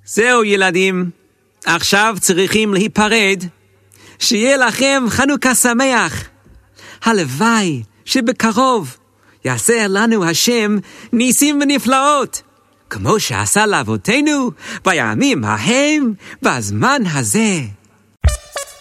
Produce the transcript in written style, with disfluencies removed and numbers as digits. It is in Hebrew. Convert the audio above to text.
זהו ילדים, עכשיו צריכים להיפרד. שיהיה לכם חנוכה שמח. הלוואי שבקרוב יעשה לנו השם ניסים ונפלאות, כמו שעשה לאבותינו בימים ההם בזמן הזה.